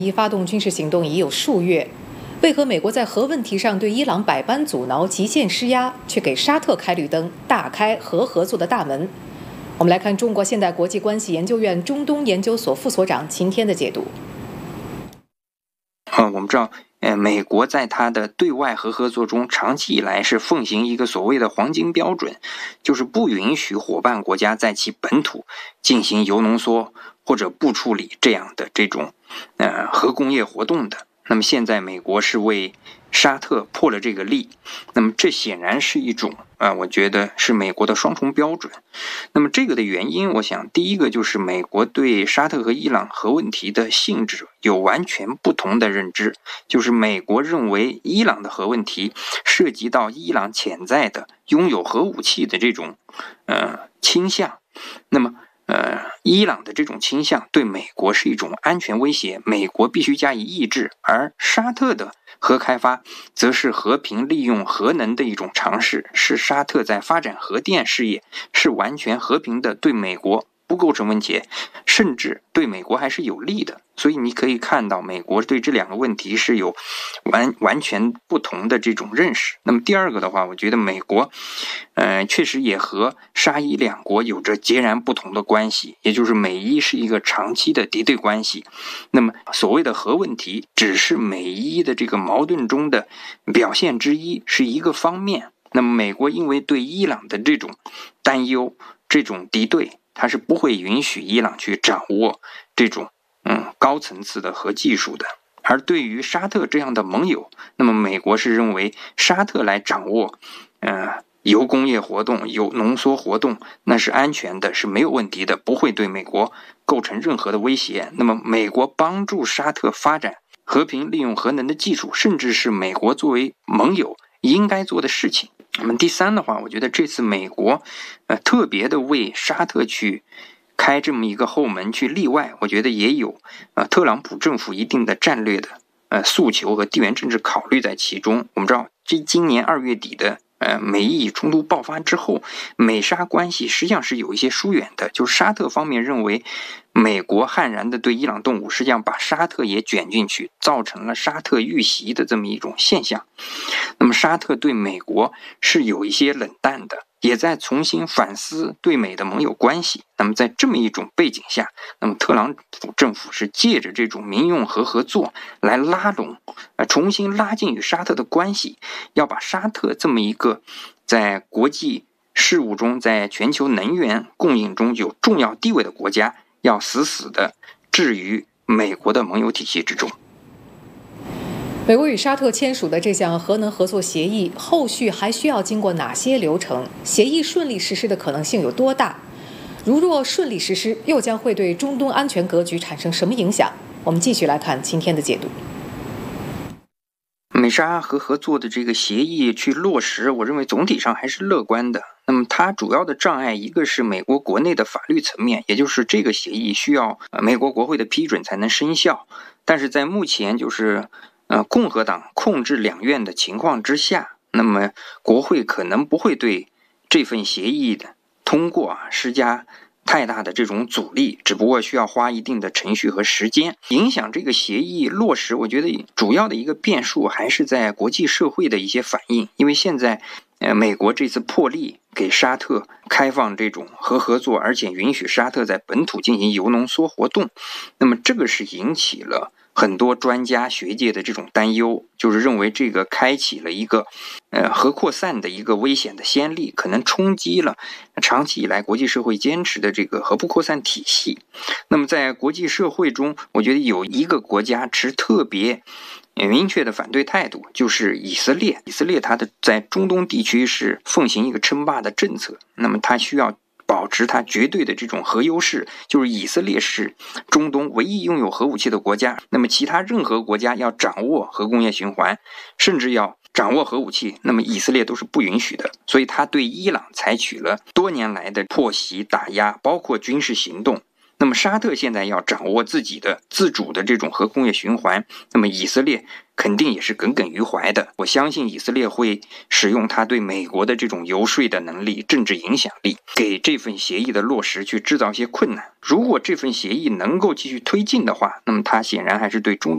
已发动军事行动已有数月，为何美国在核问题上对伊朗百般阻挠、极限施压，却给沙特开绿灯，大开核合作的大门？我们来看中国现代国际关系研究院中东研究所副所长秦天的解读。 我们知道，美国在它的对外核合作中，长期以来是奉行一个所谓的黄金标准，就是不允许伙伴国家在其本土进行铀浓缩或者不处理这样的这种核工业活动的。那么现在美国是为沙特破了这个例，那么这显然是一种我觉得是美国的双重标准。那么这个的原因，我想第一个就是美国对沙特和伊朗核问题的性质有完全不同的认知，就是美国认为伊朗的核问题涉及到伊朗潜在的拥有核武器的这种倾向，那么伊朗的这种倾向对美国是一种安全威胁，美国必须加以抑制，而沙特的核开发则是和平利用核能的一种尝试，是沙特在发展核电事业是完全和平的，对美国不构成威胁，甚至对美国还是有利的。所以你可以看到美国对这两个问题是有完全不同的这种认识。那么第二个的话，我觉得美国确实也和沙伊两国有着截然不同的关系，也就是美伊是一个长期的敌对关系。那么所谓的核问题只是美伊的这个矛盾中的表现之一，是一个方面。那么美国因为对伊朗的这种担忧，这种敌对，它是不会允许伊朗去掌握这种高层次的核技术的。而对于沙特这样的盟友，那么美国是认为沙特来掌握铀工业活动、铀浓缩活动，那是安全的，是没有问题的，不会对美国构成任何的威胁。那么美国帮助沙特发展和平利用核能的技术，甚至是美国作为盟友应该做的事情。那么第三的话，我觉得这次美国特别的为沙特去开这么一个后门去例外，我觉得也有特朗普政府一定的战略的诉求和地缘政治考虑在其中。我们知道今年2月底的美伊冲突爆发之后，美沙关系实际上是有一些疏远的，就是沙特方面认为美国悍然的对伊朗动武，实际上把沙特也卷进去，造成了沙特遇袭的这么一种现象。那么沙特对美国是有一些冷淡的，也在重新反思对美的盟友关系。那么在这么一种背景下，那么特朗普政府是借着这种民用核合作来拉拢重新拉近与沙特的关系，要把沙特这么一个在国际事务中，在全球能源供应中有重要地位的国家，要死死的置于美国的盟友体系之中。 美国与沙特签署的这项核能合作协议，后续还需要经过哪些流程？协议顺利实施的可能性有多大？如若顺利实施，又将会对中东安全格局产生什么影响？我们继续来看今天的解读。 美沙核合作的这个协议去落实，我认为总体上还是乐观的。那么它主要的障碍，一个是美国国内的法律层面，也就是这个协议需要美国国会的批准才能生效。但是在目前就是共和党控制两院的情况之下，那么国会可能不会对这份协议的通过施加太大的这种阻力，只不过需要花一定的程序和时间。影响这个协议落实，我觉得主要的一个变数还是在国际社会的一些反应。因为现在美国这次破例给沙特开放这种核合作，而且允许沙特在本土进行铀浓缩活动，那么这个是引起了很多专家学界的这种担忧，就是认为这个开启了一个核扩散的一个危险的先例，可能冲击了长期以来国际社会坚持的这个核不扩散体系。那么在国际社会中，我觉得有一个国家持特别明确的反对态度，就是以色列。以色列它在中东地区是奉行一个称霸的政策，那么它需要保持它绝对的这种核优势，就是以色列是中东唯一拥有核武器的国家，那么其他任何国家要掌握核工业循环，甚至要掌握核武器，那么以色列都是不允许的。所以他对伊朗采取了多年来的迫袭打压，包括军事行动。那么沙特现在要掌握自己的自主的这种核工业循环，那么以色列肯定也是耿耿于怀的。我相信以色列会使用他对美国的这种游说的能力、政治影响力，给这份协议的落实去制造一些困难。如果这份协议能够继续推进的话，那么它显然还是对中